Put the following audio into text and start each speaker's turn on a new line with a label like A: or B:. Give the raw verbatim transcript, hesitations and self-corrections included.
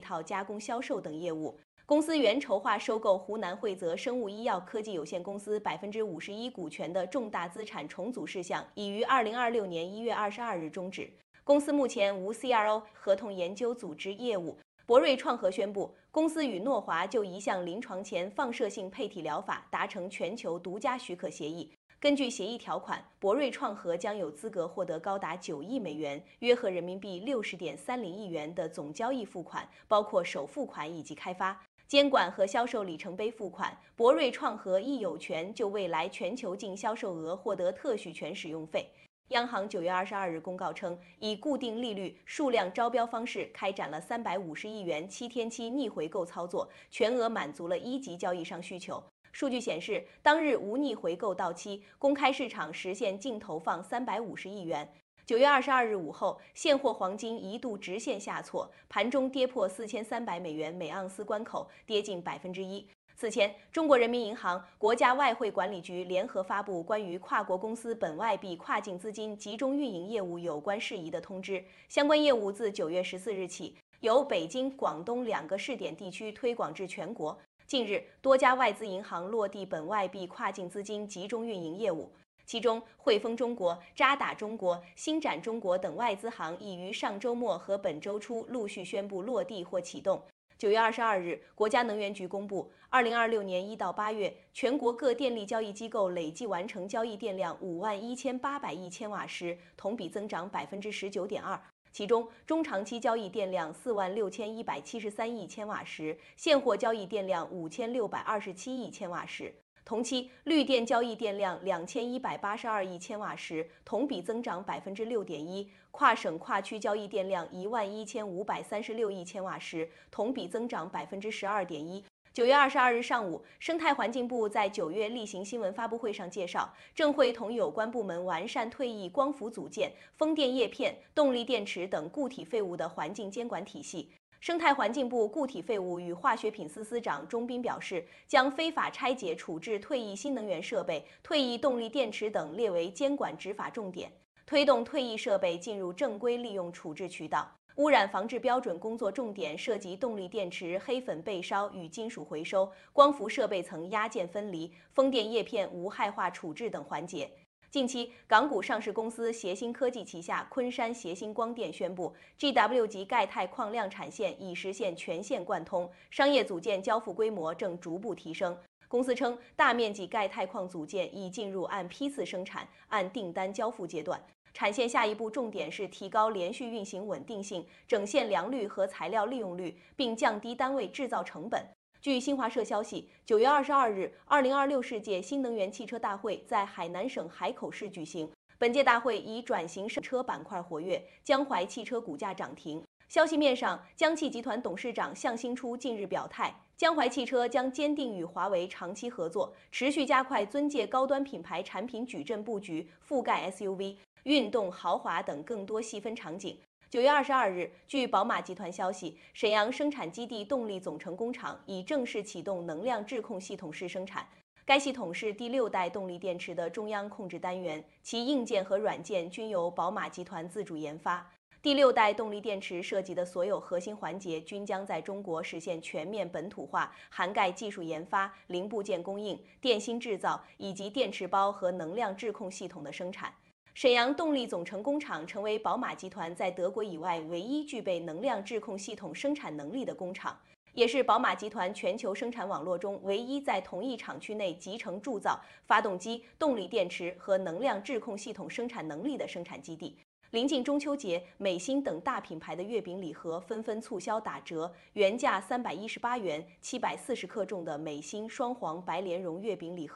A: 套加工销售等业务。公司原筹划收购湖南惠泽生物医药科技有限公司百分之五十一股权的重大资产重组事项，已于二零二六年一月二十二日终止。公司目前无 C R O 合同研究组织业务。博瑞创合宣布，公司与诺华就一项临床前放射性配体疗法达成全球独家许可协议。根据协议条款，博瑞创合将有资格获得高达九亿美元（约合人民币六十点三零亿元）的总交易付款，包括首付款以及开发、监管和销售里程碑付款。博瑞创合亦有权就未来全球净销售额获得特许权使用费。央行九月二十二日公告称，以固定利率数量招标方式开展了三百五十亿元七天期逆回购操作，全额满足了一级交易商需求。数据显示，当日无逆回购到期，公开市场实现净投放三百五十亿元。九月二十二日午后，现货黄金一度直线下挫，盘中跌破四千三百美元每盎司关口，跌近百分之一。此前，中国人民银行、国家外汇管理局联合发布关于跨国公司本外币跨境资金集中运营业务有关事宜的通知，相关业务自九月十四日起，由北京、广东两个试点地区推广至全国。近日，多家外资银行落地本外币跨境资金集中运营业务，其中汇丰中国、渣打中国、星展中国等外资行已于上周末和本周初陆续宣布落地或启动。九月二十二日，国家能源局公布，二零二六年一到八月，全国各电力交易机构累计完成交易电量五万一千八百亿千瓦时，同比增长百分之十九点二。其中，中长期交易电量四万六千一百七十三亿千瓦时，现货交易电量五千六百二十七亿千瓦时。同期，绿电交易电量两千一百八十二亿千瓦时，同比增长百分之六点一；跨省跨区交易电量一万一千五百三十六亿千瓦时，同比增长百分之十二点一。九月二十二日上午，生态环境部在九月例行新闻发布会上介绍，正会同有关部门完善退役光伏组件、风电叶片、动力电池等固体废物的环境监管体系。生态环境部固体废物与化学品司司长钟斌表示，将非法拆解处置退役新能源设备、退役动力电池等列为监管执法重点，推动退役设备进入正规利用处置渠道。污染防治标准工作重点涉及动力电池黑粉焙烧与金属回收、光伏设备层压件分离、风电叶片无害化处置等环节。近期，港股上市公司协鑫科技旗下昆山协鑫光电宣布 ，G W 级钙钛矿量产线已实现全线贯通，商业组件交付规模正逐步提升。公司称，大面积钙钛矿组件已进入按批次生产、按订单交付阶段。产线下一步重点是提高连续运行稳定性、整线良率和材料利用率，并降低单位制造成本。据新华社消息，九月二十二日，二零二六世界新能源汽车大会在海南省海口市举行。本届大会以转型省车板块活跃，江淮汽车股价涨停。消息面上，江汽集团董事长向新初近日表态，江淮汽车将坚定与华为长期合作，持续加快尊界高端品牌产品矩阵布局，覆盖 S U V、运动、豪华等更多细分场景。九月二十二日，据宝马集团消息，沈阳生产基地动力总成工厂已正式启动能量质控系统试生产。该系统是第六代动力电池的中央控制单元，其硬件和软件均由宝马集团自主研发。第六代动力电池涉及的所有核心环节均将在中国实现全面本土化，涵盖技术研发、零部件供应、电芯制造以及电池包和能量质控系统的生产。沈阳动力总成工厂成为宝马集团在德国以外唯一具备能量质控系统生产能力的工厂，也是宝马集团全球生产网络中唯一在同一厂区内集成铸造发动机、动力电池和能量质控系统生产能力的生产基地。临近中秋节，美心等大品牌的月饼礼盒纷纷促销打折，原价三百一十八元，七百四十克重的美心双黄白莲蓉月饼礼盒